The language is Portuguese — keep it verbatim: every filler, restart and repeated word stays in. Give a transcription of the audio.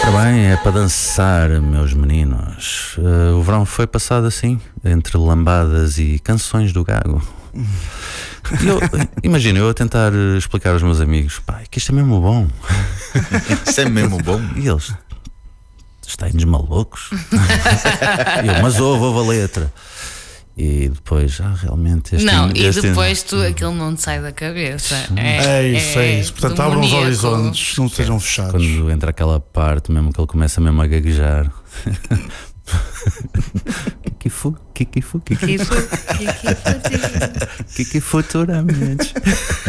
Ora bem, é para dançar, meus meninos. Uh, o verão foi passado assim, entre lambadas e canções do Gago. Eu, imagina, eu a tentar explicar aos meus amigos, pá, que isto é mesmo bom. Isto é mesmo bom. E eles, estáis malucos? Eu, mas ouve, ouve a letra. E depois, ah, realmente este Não, e este depois tu, aquilo não te sai da cabeça. É, É isso, é isso. Portanto, abram os demoníaco. horizontes, não estejam fechados. Quando entra aquela parte mesmo que ele começa mesmo a gaguejar. Kikifu, kikifu, kikifu, Kikifu, kikifu, kikifu, futuramente.